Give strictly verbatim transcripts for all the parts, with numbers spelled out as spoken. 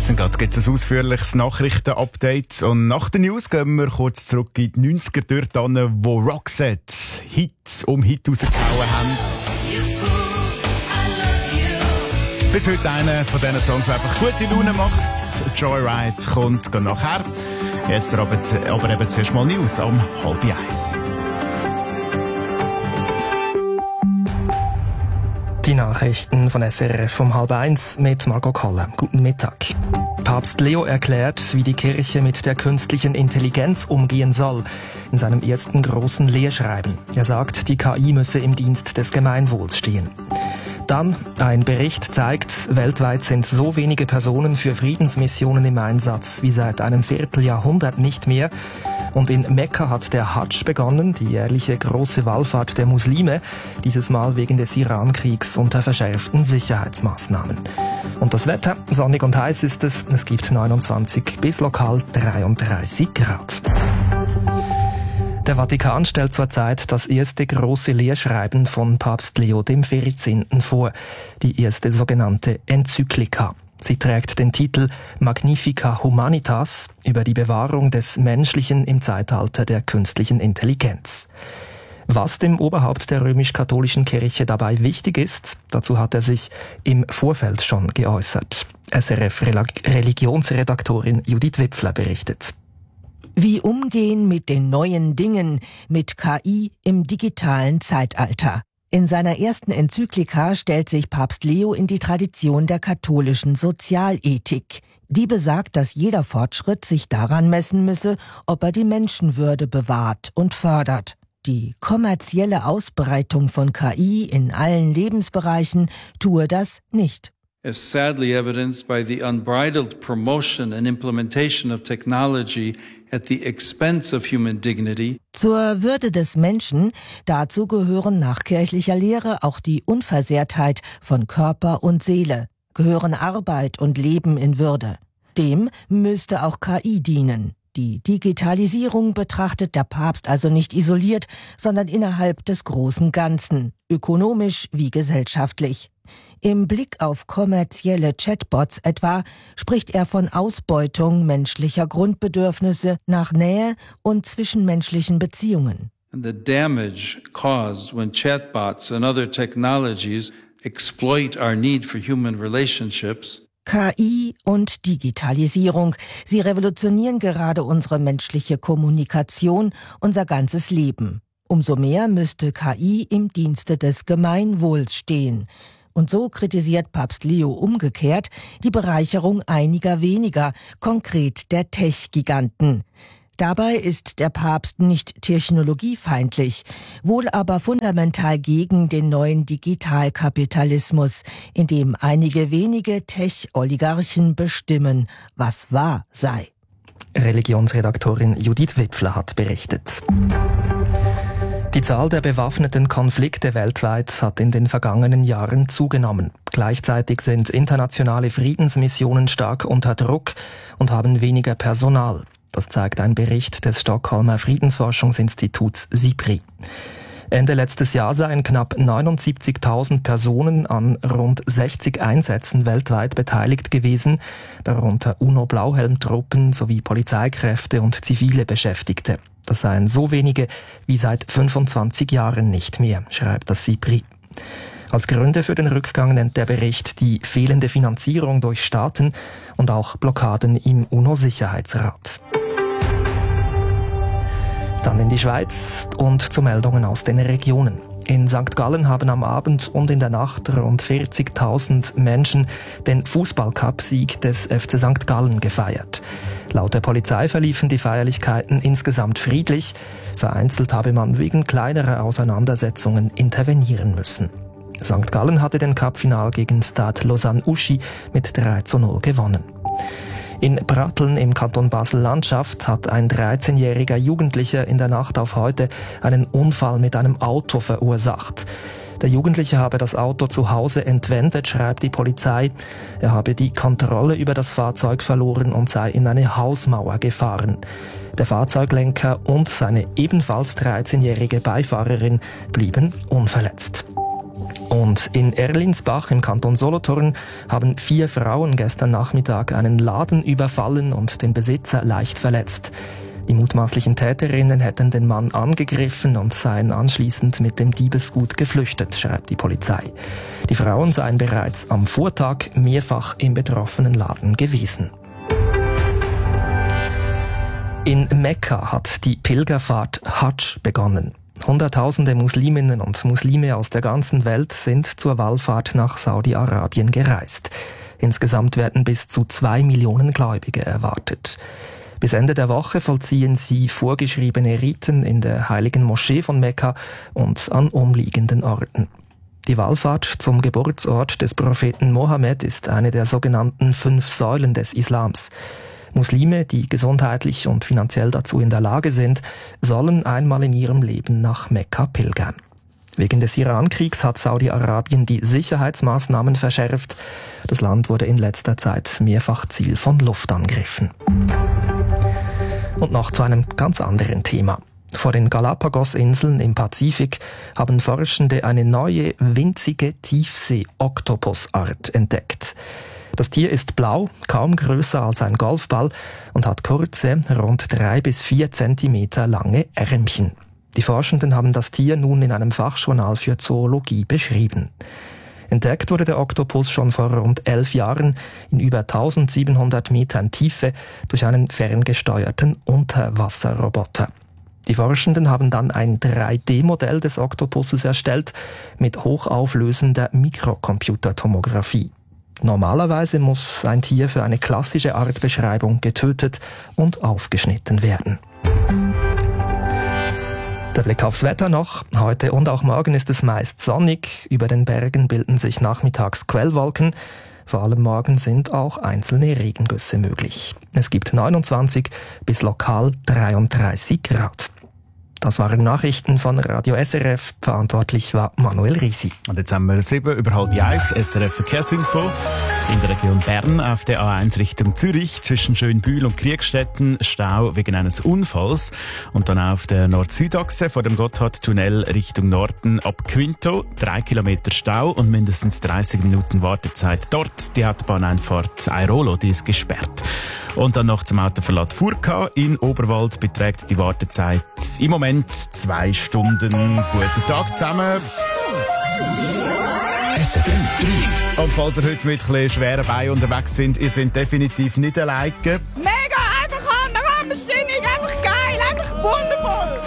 Und gerade gibt es ein ausführliches Nachrichtenupdate. Und nach den News gehen wir kurz zurück in die neunziger dort an, wo Roxette Hit um Hit rausgehauen haben. Bis heute einer von diesen Songs, der einfach gute Laune macht. Joyride kommt nachher. Jetzt aber, aber eben zuerst mal News um halb eins. Die Nachrichten von S R F um halb eins mit Margot Koller. Guten Mittag. Papst Leo erklärt, wie die Kirche mit der künstlichen Intelligenz umgehen soll, in seinem ersten großen Lehrschreiben. Er sagt, die K I müsse im Dienst des Gemeinwohls stehen. Dann, ein Bericht zeigt, weltweit sind so wenige Personen für Friedensmissionen im Einsatz wie seit einem Vierteljahrhundert nicht mehr. Und in Mekka hat der Hadsch begonnen, die jährliche große Wallfahrt der Muslime, dieses Mal wegen des Iran-Kriegs unter verschärften Sicherheitsmaßnahmen. Und das Wetter, sonnig und heiß ist es, es gibt neunundzwanzig bis lokal dreiunddreißig Grad. Der Vatikan stellt zurzeit das erste große Lehrschreiben von Papst Leo dem vierzehnten vor, die erste sogenannte Enzyklika. Sie trägt den Titel Magnifica Humanitas über die Bewahrung des Menschlichen im Zeitalter der künstlichen Intelligenz. Was dem Oberhaupt der römisch-katholischen Kirche dabei wichtig ist, dazu hat er sich im Vorfeld schon geäußert. S R F-Religionsredaktorin Judith Wipfler berichtet. Wie umgehen mit den neuen Dingen, mit K I im digitalen Zeitalter? In seiner ersten Enzyklika stellt sich Papst Leo in die Tradition der katholischen Sozialethik. Die besagt, dass jeder Fortschritt sich daran messen müsse, ob er die Menschenwürde bewahrt und fördert. Die kommerzielle Ausbreitung von K I in allen Lebensbereichen tue das nicht. As sadly evidenced by the unbridled promotion and implementation of technology at the expense of human dignity. Zur Würde des Menschen, dazu gehören nach kirchlicher Lehre auch die Unversehrtheit von Körper und Seele, gehören Arbeit und Leben in Würde. Dem müsste auch K I dienen. Die Digitalisierung betrachtet der Papst also nicht isoliert, sondern innerhalb des großen Ganzen, ökonomisch wie gesellschaftlich. Im Blick auf kommerzielle Chatbots etwa spricht er von Ausbeutung menschlicher Grundbedürfnisse nach Nähe und zwischenmenschlichen Beziehungen. And the damage caused when chatbots and other technologies exploit our need for human relationships. K I und Digitalisierung, sie revolutionieren gerade unsere menschliche Kommunikation, unser ganzes Leben. Umso mehr müsste K I im Dienste des Gemeinwohls stehen. Und so kritisiert Papst Leo umgekehrt die Bereicherung einiger weniger, konkret der Tech-Giganten. Dabei ist der Papst nicht technologiefeindlich, wohl aber fundamental gegen den neuen Digitalkapitalismus, in dem einige wenige Tech-Oligarchen bestimmen, was wahr sei. Religionsredaktorin Judith Wipfler hat berichtet. Die Zahl der bewaffneten Konflikte weltweit hat in den vergangenen Jahren zugenommen. Gleichzeitig sind internationale Friedensmissionen stark unter Druck und haben weniger Personal. Das zeigt ein Bericht des Stockholmer Friedensforschungsinstituts SIPRI. Ende letztes Jahr seien knapp neunundsiebzigtausend Personen an rund sechzig Einsätzen weltweit beteiligt gewesen, darunter UNO-Blauhelmtruppen sowie Polizeikräfte und zivile Beschäftigte. Das seien so wenige wie seit fünfundzwanzig Jahren nicht mehr, schreibt das SIPRI. Als Gründe für den Rückgang nennt der Bericht die fehlende Finanzierung durch Staaten und auch Blockaden im UNO-Sicherheitsrat. Dann in die Schweiz und zu Meldungen aus den Regionen. In Sankt Gallen haben am Abend und in der Nacht rund vierzigtausend Menschen den Fußballcup-Sieg des F C Sankt Gallen gefeiert. Laut der Polizei verliefen die Feierlichkeiten insgesamt friedlich. Vereinzelt habe man wegen kleinerer Auseinandersetzungen intervenieren müssen. Sankt Gallen hatte den Cup-Final gegen Stade Lausanne-Uschi mit drei zu null gewonnen. In Bratteln im Kanton Basel-Landschaft hat ein dreizehnjähriger Jugendlicher in der Nacht auf heute einen Unfall mit einem Auto verursacht. Der Jugendliche habe das Auto zu Hause entwendet, schreibt die Polizei. Er habe die Kontrolle über das Fahrzeug verloren und sei in eine Hausmauer gefahren. Der Fahrzeuglenker und seine ebenfalls dreizehnjährige Beifahrerin blieben unverletzt. Und in Erlinsbach im Kanton Solothurn haben vier Frauen gestern Nachmittag einen Laden überfallen und den Besitzer leicht verletzt. Die mutmaßlichen Täterinnen hätten den Mann angegriffen und seien anschließend mit dem Diebesgut geflüchtet, schreibt die Polizei. Die Frauen seien bereits am Vortag mehrfach im betroffenen Laden gewesen. In Mekka hat die Pilgerfahrt Hajj begonnen. Hunderttausende Musliminnen und Muslime aus der ganzen Welt sind zur Wallfahrt nach Saudi-Arabien gereist. Insgesamt werden bis zu zwei Millionen Gläubige erwartet. Bis Ende der Woche vollziehen sie vorgeschriebene Riten in der heiligen Moschee von Mekka und an umliegenden Orten. Die Wallfahrt zum Geburtsort des Propheten Mohammed ist eine der sogenannten fünf Säulen des Islams. Muslime, die gesundheitlich und finanziell dazu in der Lage sind, sollen einmal in ihrem Leben nach Mekka pilgern. Wegen des Iran-Kriegs hat Saudi-Arabien die Sicherheitsmaßnahmen verschärft. Das Land wurde in letzter Zeit mehrfach Ziel von Luftangriffen. Und noch zu einem ganz anderen Thema. Vor den Galapagos-Inseln im Pazifik haben Forschende eine neue, winzige Tiefsee-Oktopusart entdeckt. Das Tier ist blau, kaum größer als ein Golfball und hat kurze, rund drei bis vier Zentimeter lange Ärmchen. Die Forschenden haben das Tier nun in einem Fachjournal für Zoologie beschrieben. Entdeckt wurde der Oktopus schon vor rund elf Jahren in über eintausendsiebenhundert Metern Tiefe durch einen ferngesteuerten Unterwasserroboter. Die Forschenden haben dann ein drei D Modell des Oktopuses erstellt mit hochauflösender Mikrocomputertomographie. Normalerweise muss ein Tier für eine klassische Artbeschreibung getötet und aufgeschnitten werden. Der Blick aufs Wetter noch. Heute und auch morgen ist es meist sonnig. Über den Bergen bilden sich nachmittags Quellwolken. Vor allem morgen sind auch einzelne Regengüsse möglich. Es gibt neunundzwanzig bis lokal dreiunddreißig Grad. Das waren Nachrichten von Radio S R F. Verantwortlich war Manuel Risi. Und jetzt haben wir sieben über halb eins, S R F Verkehrsinfo. In der Region Bern auf der A eins Richtung Zürich zwischen Schönbühl und Kriegstetten Stau wegen eines Unfalls. Und dann auf der Nord-Süd-Achse vor dem Gotthardtunnel Richtung Norden ab Quinto. Drei Kilometer Stau und mindestens dreißig Minuten Wartezeit dort. Die Autobahneinfahrt Airolo, die ist gesperrt. Und dann noch zum Autoverlad Furka in Oberwald beträgt die Wartezeit im Moment zwei Stunden. Guten Tag zusammen. S R F drei. Und falls ihr heute mit ein schweren Beinen unterwegs sind, ihr seid definitiv nicht alleine. Mega, einfach an, eine Stimmung, einfach geil, einfach wundervoll.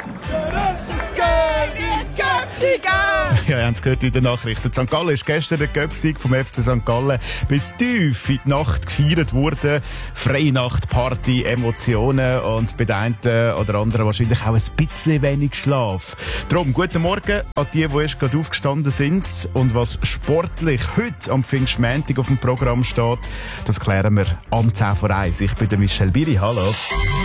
Ja, ihr habt es gehört in den Nachrichten. Sankt Gallen ist gestern der Göpsieg vom F C Sankt Gallen bis tief in die Nacht gefeiert worden. Freinachtparty, Emotionen und bei den einen oder anderen wahrscheinlich auch ein bisschen wenig Schlaf. Darum, guten Morgen an die, die erst gerade aufgestanden sind. Und was sportlich heute am Pfingstmontag auf dem Programm steht, das klären wir am zehn vor eins. Ich bin der Michel Biri, hallo.